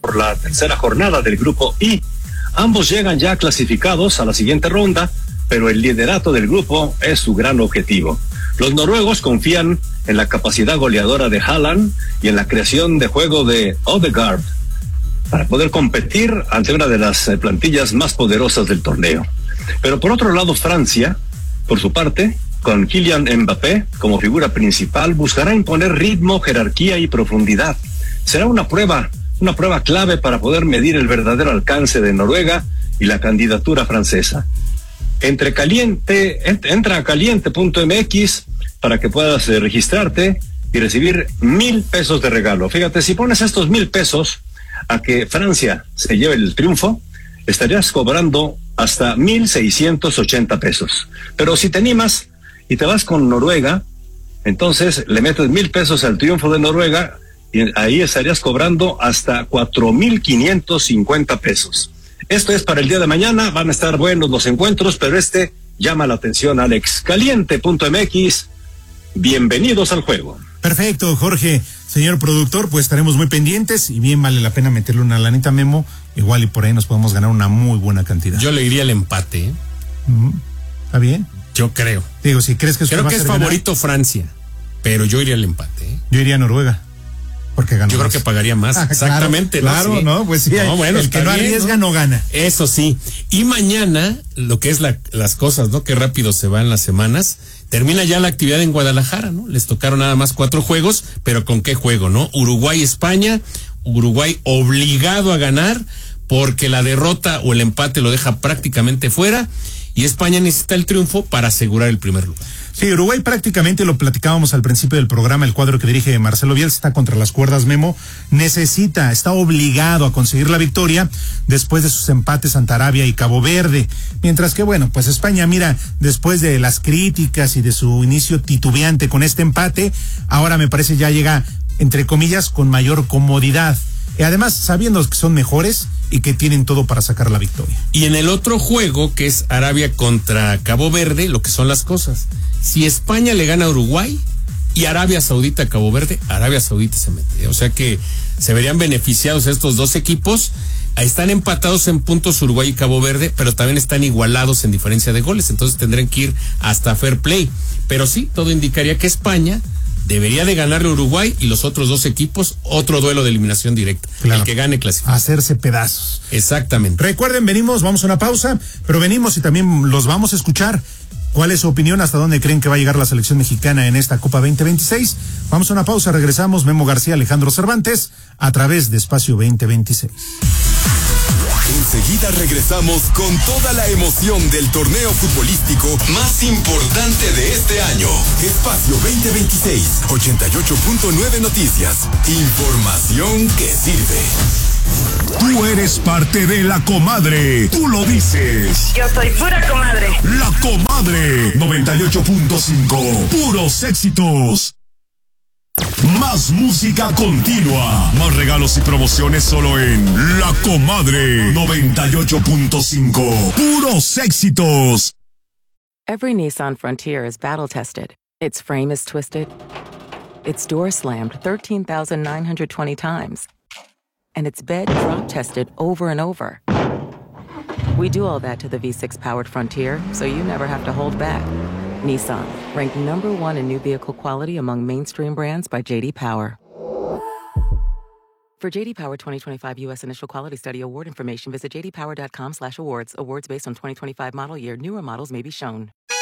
por la tercera jornada del grupo I. Ambos llegan ya clasificados a la siguiente ronda, pero el liderato del grupo es su gran objetivo. Los noruegos confían en la capacidad goleadora de Haaland y en la creación de juego de Odegaard para poder competir ante una de las plantillas más poderosas del torneo. Pero por otro lado, Francia, por su parte, con Kylian Mbappé como figura principal, buscará imponer ritmo, jerarquía y profundidad. Será una prueba clave para poder medir el verdadero alcance de Noruega y la candidatura francesa. Entra a caliente.mx para que puedas registrarte y recibir 1,000 pesos de regalo. Fíjate, si pones estos 1,000 pesos a que Francia se lleve el triunfo, estarías cobrando hasta 1,680 pesos. Pero si te animas y te vas con Noruega, entonces le metes 1,000 pesos al triunfo de Noruega y ahí estarías cobrando hasta 4,550 pesos. Esto es para el día de mañana, van a estar buenos los encuentros, pero este llama la atención, Alex. Caliente.mx, bienvenidos al juego. Perfecto, Jorge. Señor productor, pues estaremos muy pendientes y bien vale la pena meterle una lanita, Memo. Igual y por ahí nos podemos ganar una muy buena cantidad. Yo le iría al empate, ¿eh? ¿Está bien? Yo creo. Digo, si crees que creo que es favorito ganar, Francia, pero yo iría al empate, ¿eh? Yo iría a Noruega. Porque ganó. Yo creo que pagaría más. Exactamente. Claro, ¿no? Sí. ¿no? Pues sí, no, bueno, el que no arriesga no gana. Eso sí. Y mañana, lo que es las cosas, ¿no? Qué rápido se van las semanas. Termina ya la actividad en Guadalajara, ¿no? Les tocaron nada más 4 juegos, pero ¿con qué juego, no? Uruguay-España, Uruguay obligado a ganar, porque la derrota o el empate lo deja prácticamente fuera, y España necesita el triunfo para asegurar el primer lugar. Sí, Uruguay prácticamente, lo platicábamos al principio del programa, el cuadro que dirige Marcelo Bielsa está contra las cuerdas, Memo, está obligado a conseguir la victoria después de sus empates ante Arabia y Cabo Verde, mientras que bueno, pues España, mira, después de las críticas y de su inicio titubeante con este empate, ahora me parece ya llega, entre comillas, con mayor comodidad. Y además, sabiendo que son mejores y que tienen todo para sacar la victoria. Y en el otro juego, que es Arabia contra Cabo Verde, lo que son las cosas. Si España le gana a Uruguay y Arabia Saudita a Cabo Verde, Arabia Saudita se mete. O sea que se verían beneficiados estos dos equipos. Están empatados en puntos Uruguay y Cabo Verde, pero también están igualados en diferencia de goles. Entonces tendrán que ir hasta fair play. Pero sí, todo indicaría que España debería de ganarle a Uruguay y los otros dos equipos, otro duelo de eliminación directa. Claro. El que gane clasifica. Hacerse pedazos. Exactamente. Recuerden, vamos a una pausa, pero venimos y también los vamos a escuchar. ¿Cuál es su opinión? ¿Hasta dónde creen que va a llegar la selección mexicana en esta Copa 2026? Vamos a una pausa, regresamos. Memo García, Alejandro Cervantes, a través de Espacio 2026. Enseguida regresamos con toda la emoción del torneo futbolístico más importante de este año. Espacio 2026, 88.9 Noticias. Información que sirve. Tú eres parte de La Comadre. Tú lo dices. Yo soy pura comadre. La Comadre 98.5. Puros éxitos. Más música continua. Más regalos y promociones solo en La Comadre 98.5. Puros éxitos. Every Nissan Frontier is battle tested. Its frame is twisted. Its door slammed 13,920 times. And its bed drop tested over and over. We do all that to the V6 powered Frontier, so you never have to hold back. Nissan, ranked #1 in new vehicle quality among mainstream brands by J.D. Power. For J.D. Power 2025 U.S. Initial Quality Study award information, visit jdpower.com/awards. Awards based on 2025 model year. Newer models may be shown.